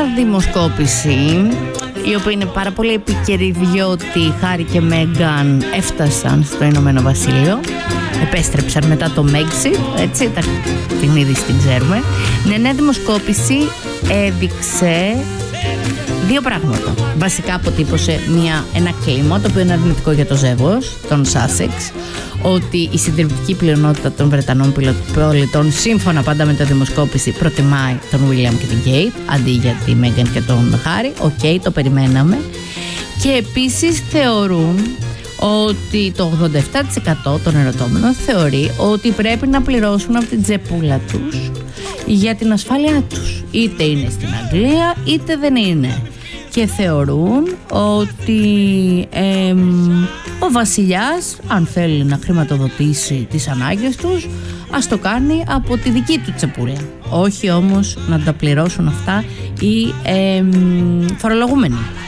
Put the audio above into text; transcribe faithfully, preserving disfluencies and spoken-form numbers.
δημοσκόπηση, η οποία είναι πάρα πολύ επίκαιρη, διότι Χάρι και Μέγκαν έφτασαν στο Ηνωμένο Βασίλειο, επέστρεψαν μετά το Brexit, έτσι, τα, την είδηση την ξέρουμε. Μια νέα δημοσκόπηση έδειξε δύο πράγματα. Βασικά αποτύπωσε μια, ένα κλίμα, το οποίο είναι αρνητικό για το ζεύγος, τον Sussex, ότι η συντριπτική πλειονότητα των Βρετανών πολιτών, σύμφωνα πάντα με τη δημοσκόπηση, προτιμάει τον William και την Kate αντί για τη Meghan και τον Harry. Οκ, okay, το περιμέναμε. Και επίσης θεωρούν ότι το ογδόντα επτά τοις εκατό των ερωτώμενων θεωρεί ότι πρέπει να πληρώσουν από την τσεπούλα τους για την ασφάλειά τους. Είτε είναι στην Αγγλία είτε δεν είναι. Και θεωρούν ότι ε, ο βασιλιάς, αν θέλει να χρηματοδοτήσει τις ανάγκες τους, ας το κάνει από τη δική του τσεπούλα. Όχι όμως να τα πληρώσουν αυτά οι ε, φορολογούμενοι.